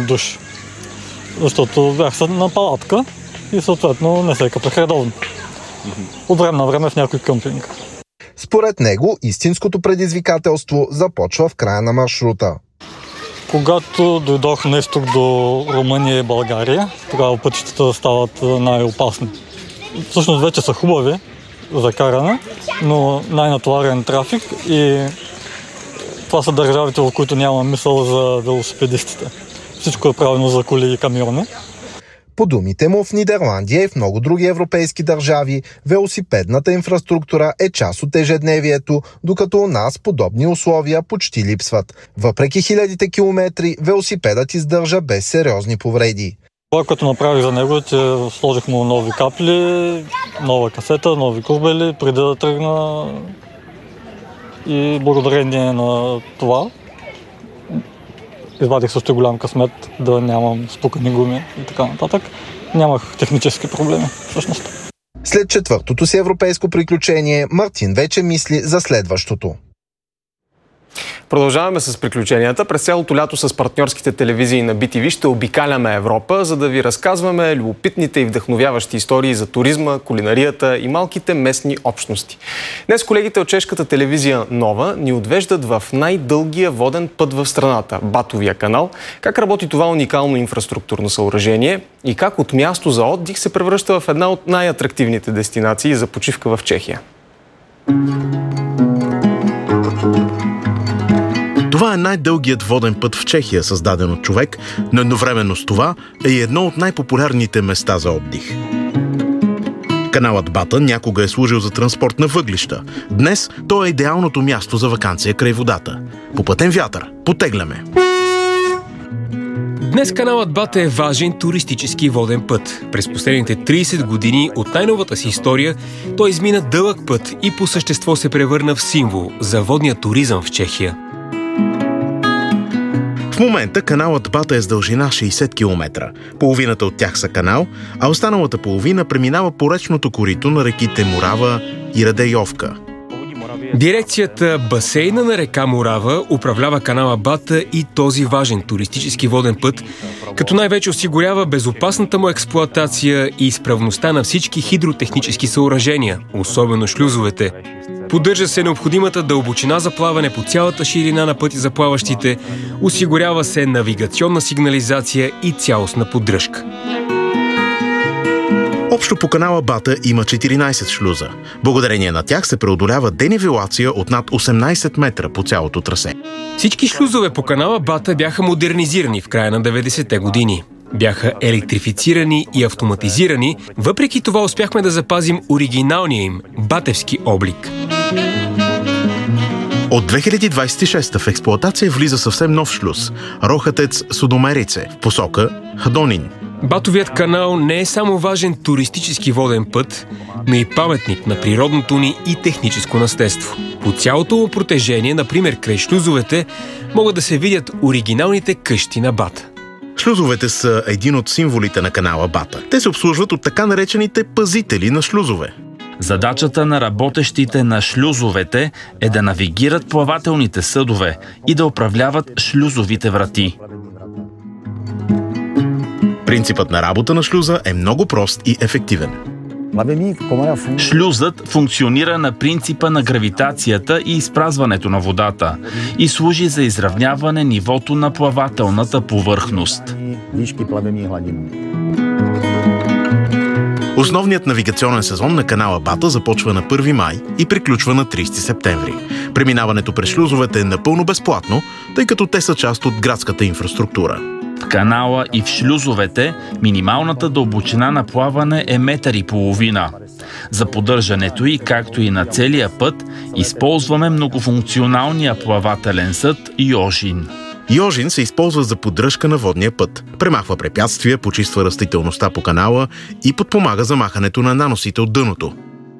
душ. Защото бях на палатка и съответно не се капех редовно. От време на време в някой къмпинг. Според него, истинското предизвикателство започва в края на маршрута. Когато дойдох на изток до Румъния и България, тогава пътищата стават най-опасни. Всъщност вече са хубави за каране, но най-натоварен трафик и това са държавите, в които няма мисъл за велосипедистите. Всичко е правилно за коли и камиони. По думите му, в Нидерландия и в много други европейски държави велосипедната инфраструктура е част от ежедневието, докато у нас подобни условия почти липсват. Въпреки хилядите километри, велосипедът издържа без сериозни повреди. Това, което направих за него, е, че сложих му нови капли, нова касета, нови курбели, преди да тръгна и благодарение на това извадих също голям късмет да нямам спукани гуми и така нататък. Нямах технически проблеми, всъщност. След четвъртото си европейско приключение, Мартин вече мисли за следващото. Продължаваме с приключенията. През цялото лято с партньорските телевизии на BTV ще обикаляме Европа, за да ви разказваме любопитните и вдъхновяващи истории за туризма, кулинарията и малките местни общности. Днес колегите от чешката телевизия Нова ни отвеждат в най-дългия воден път в страната – Батовия канал, как работи това уникално инфраструктурно съоръжение и как от място за отдих се превръща в една от най-атрактивните дестинации за почивка в Чехия. Това е най-дългият воден път в Чехия, създаден от човек, но едновременно с това е едно от най-популярните места за отдих. Каналът Бата някога е служил за транспорт на въглища. Днес той е идеалното място за ваканция край водата. По плътен вятър потегляме. Днес каналът Бата е важен туристически воден път. През последните 30 години от най-новата си история той измина дълъг път и по същество се превърна в символ за водния туризъм в Чехия. В момента каналът Бата е с дължина 60 км. Половината от тях са канал, а останалата половина преминава по речното корито на реките Морава и Радейовка. Дирекцията Басейна на река Морава управлява канала Бата и този важен туристически воден път, като най-вече осигурява безопасната му експлоатация и изправността на всички хидротехнически съоръжения, особено шлюзовете. Поддържа се необходимата дълбочина за плаване по цялата ширина на пътя за плаващите, осигурява се навигационна сигнализация и цялостна поддръжка. Общо по канала Бата има 14 шлюза. Благодарение на тях се преодолява денивелация от над 18 метра по цялото трасе. Всички шлюзове по канала Бата бяха модернизирани в края на 90-те години. Бяха електрифицирани и автоматизирани, въпреки това успяхме да запазим оригиналния им батевски облик. От 2026 в експлоатация влиза съвсем нов шлюз – Рохатец Судомерице в посока Хадонин. Батовият канал не е само важен туристически воден път, но и паметник на природното ни и техническо наследство. По цялото му протежение, например край шлюзовете, могат да се видят оригиналните къщи на Бата. Шлюзовете са един от символите на канала Бата. Те се обслужват от така наречените пазители на шлюзове. Задачата на работещите на шлюзовете е да навигират плавателните съдове и да управляват шлюзовите врати. Принципът на работа на шлюза е много прост и ефективен. Шлюзът функционира на принципа на гравитацията и изпразването на водата и служи за изравняване нивото на плавателната повърхност. Основният навигационен сезон на канала Бата започва на 1 май и приключва на 30 септември. Преминаването през шлюзовете е напълно безплатно, тъй като те са част от градската инфраструктура. В канала и в шлюзовете минималната дълбочина на плаване е 1,5 метра. За поддържането й, както и на целия път, използваме многофункционалния плавателен съд Йожин. Йожин се използва за поддръжка на водния път, премахва препятствия, почиства растителността по канала и подпомага замахането на наносите от дъното.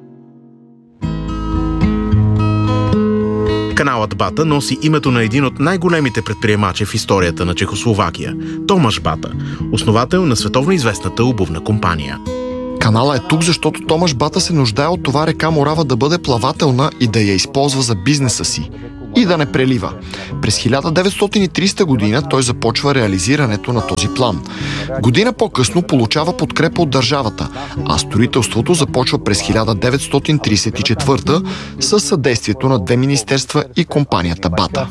Каналът Бата носи името на един от най-големите предприемачи в историята на Чехословакия – Томаш Бата, основател на световно известната обувна компания. Канала е тук, защото Томаш Бата се нуждае от това река Морава да бъде плавателна и да я използва за бизнеса си. и да не прелива. През 1930 година той започва реализирането на този план. Година по-късно получава подкрепа от държавата, а строителството започва през 1934 със съдействието на 2 министерства и компанията Бата.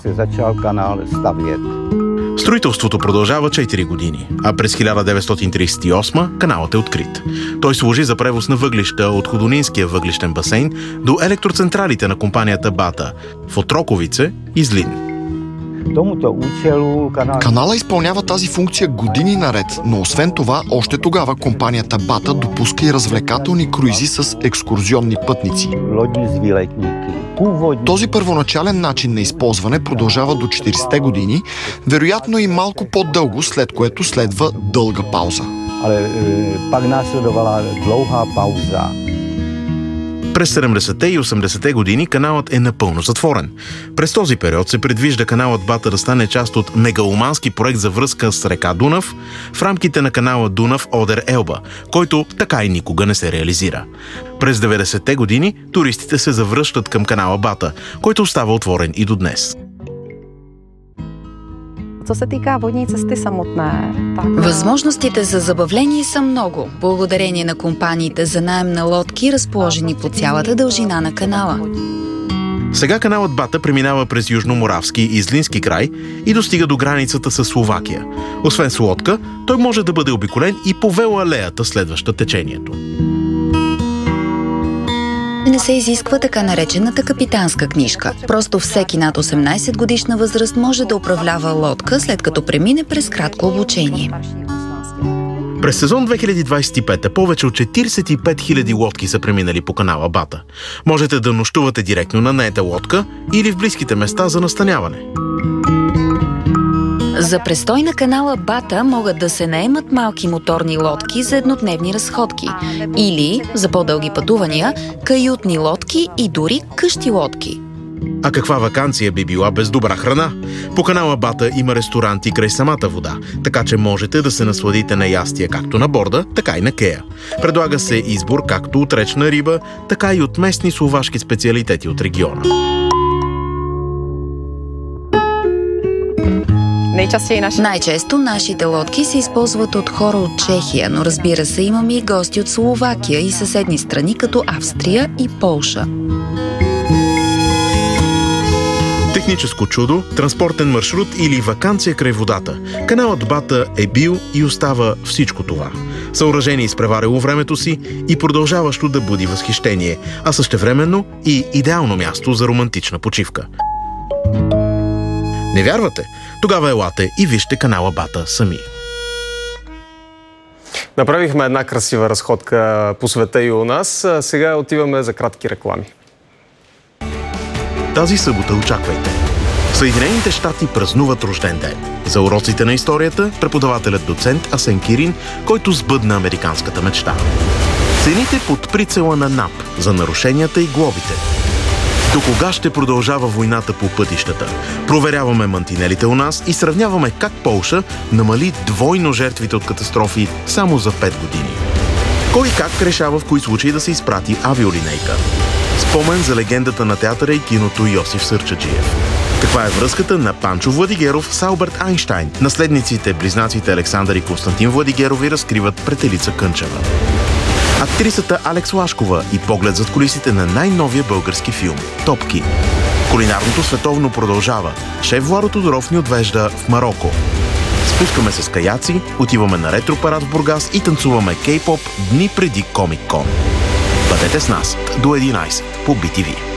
Строителството продължава 4 години, а през 1938 каналът е открит. Той служи за превоз на въглища от Ходолинския въглищен басейн до електроцентралите на компанията Бата в Отроковице и Злин. Канала изпълнява тази функция години наред, но освен това, още тогава компанията Бата допуска и развлекателни круизи с екскурзионни пътници. Този първоначален начин на използване продължава до 40-те години, вероятно и малко по-дълго, след което следва дълга пауза. През 70-те и 80-те години каналът е напълно затворен. През този период се предвижда каналът Бата да стане част от мегаломански проект за връзка с река Дунав в рамките на канала Дунав-Одер-Елба, който така и никога не се реализира. През 90-те години туристите се завръщат към канала Бата, който остава отворен и до днес. Възможностите за забавление са много, благодарение на компаниите за наем на лодки, разположени по цялата дължина на канала. Сега каналът Бата преминава през Южноморавски и Злински край и достига до границата с Словакия. Освен с лодка, той може да бъде обиколен и по велоалеята, следваща течението. Не се изисква така наречената капитанска книжка. Просто всеки над 18 годишна възраст може да управлява лодка, след като премине през кратко обучение. През сезон 2025 повече от 45 000 лодки са преминали по канала Бата. Можете да нощувате директно на наета лодка или в близките места за настаняване. За престой на канала Бата могат да се наемат малки моторни лодки за еднодневни разходки или, за по-дълги пътувания, каютни лодки и дори къщи лодки. А каква ваканция би била без добра храна? По канала Бата има ресторанти край самата вода, така че можете да се насладите на ястия както на борда, така и на кея. Предлага се избор както от речна риба, така и от местни словашки специалитети от региона. Най-често нашите лодки се използват от хора от Чехия, но разбира се, имаме и гости от Словакия и съседни страни, като Австрия и Полша. Техническо чудо, транспортен маршрут или ваканция край водата. Каналът Бата е бил и остава всичко това. Съоръжение изпреварило времето си и продължаващо да буди възхищение, а същевременно и идеално място за романтична почивка. Не вярвате? Тогава елате и вижте канала Бата сами. Направихме една красива разходка по света и у нас. Сега отиваме за кратки реклами. Тази събота очаквайте. Съединените щати празнуват рожден ден. За уроците на историята преподавателят доцент Асен Кирин, който сбъдна американската мечта. Цените под прицела на НАП за нарушенията и глобите. До кога ще продължава войната по пътищата? Проверяваме мантинелите у нас и сравняваме как Полша намали двойно жертвите от катастрофи само за 5 години. Кой как решава в кои случаи да се изпрати авиолинейка? Спомен за легендата на театъра и киното Йосиф Сърчаджиев. Каква е връзката на Панчо Владигеров с Алберт Айнщайн? Наследниците, близнаците Александър и Константин Владигерови разкриват пред Елица Кънчева. Актрисата Алекс Лашкова и поглед зад кулисите на най-новия български филм «Топки». Кулинарното световно продължава. Шеф Владо Тодоров ни отвежда в Мароко. Спускаме се с каяци, отиваме на ретропарад в Бургас и танцуваме кей-поп дни преди Комик Кон. Бъдете с нас до 11 по BTV.